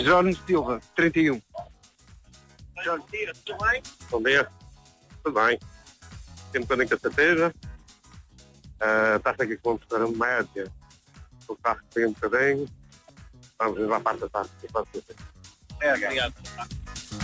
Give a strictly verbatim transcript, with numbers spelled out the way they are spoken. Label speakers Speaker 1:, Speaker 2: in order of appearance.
Speaker 1: Jerónimo Silva, trinta e um.
Speaker 2: Jorge Tira, tudo bem?
Speaker 3: Bom dia. Tudo bem. Temos um bocadinho de certeza. Uh, Está-se aqui com uma média. O carro tem um bocadinho. Vamos levar a parte da parte.
Speaker 2: É, obrigado.